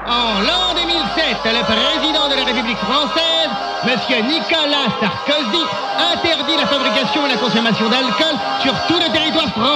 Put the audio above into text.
En l'an 2007, le président de la République française, M. Nicolas Sarkozy, interdit la fabrication et la consommation d'alcool sur tout le territoire français.